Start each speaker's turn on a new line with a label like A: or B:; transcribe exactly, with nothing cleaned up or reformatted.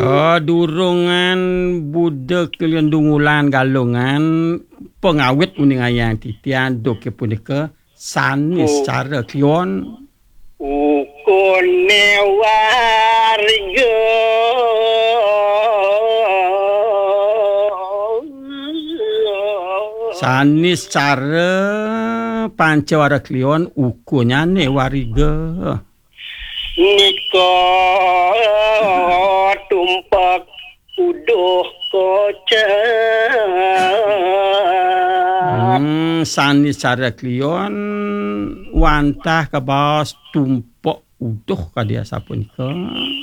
A: Oh, durungan budak kalian dungulan galungan pengawet uning ayang titian dok punika sanis
B: Oh.
A: cara klion
B: ukone warga
A: sanis cara pancawara klion ukunya ne wariga
B: niko tumpak uduh koca
A: hmm, sanis cara klion wantah ke bawah tumpok uduh ka dia sapunika